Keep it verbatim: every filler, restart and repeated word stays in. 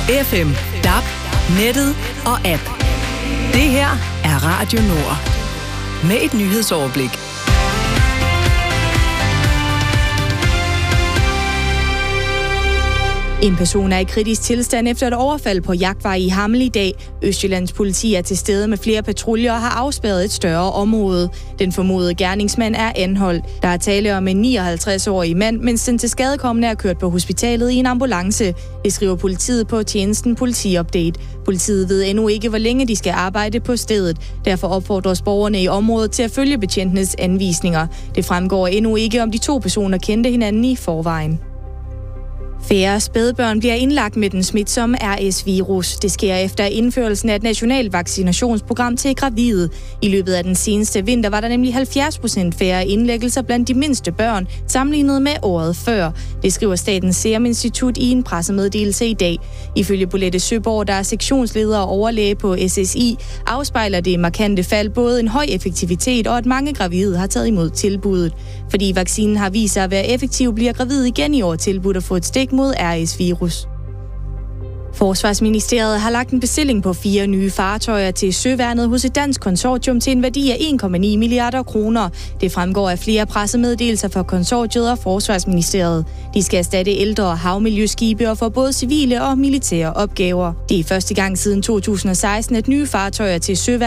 F M, D A B, nettet og app. Det her er Radio Nord. Med et nyhedsoverblik. En person er i kritisk tilstand efter et overfald på Jagtvej i Hammel i dag. Østjyllands politi er til stede med flere patruljer og har afspærret et større område. Den formodede gerningsmand er anholdt. Der er tale om en nioghalvtreds-årig mand, mens den tilskadekomne er kørt på hospitalet i en ambulance. Det skriver politiet på tjenesten Politiupdate. Politiet ved endnu ikke, hvor længe de skal arbejde på stedet. Derfor opfordres borgerne i området til at følge betjentenes anvisninger. Det fremgår endnu ikke, om de to personer kendte hinanden i forvejen. Færre spædbørn bliver indlagt med den smitsomme R S-virus. Det sker efter indførelsen af et nationalt vaccinationsprogram til gravide. I løbet af den seneste vinter var der nemlig halvfjerds procent færre indlæggelser blandt de mindste børn, sammenlignet med året før. Det skriver Statens Serum Institut i en pressemeddelelse i dag. Ifølge Bolette Søborg, der er sektionsleder og overlæge på S S I, afspejler det markante fald både en høj effektivitet og at mange gravide har taget imod tilbuddet. Fordi vaccinen har vist sig at være effektiv, bliver gravide igen i år tilbudt at få et stik mod R S-virus. Forsvarsministeriet har lagt en bestilling på fire nye fartøjer til søværnet hos et dansk konsortium til en værdi af en komma ni milliarder kroner. Det fremgår af flere pressemeddelelser fra konsortiet og Forsvarsministeriet. De skal erstatte ældre havmiljøskibe og få både civile og militære opgaver. Det er første gang siden to tusind og seksten, at nye fartøjer til søværnet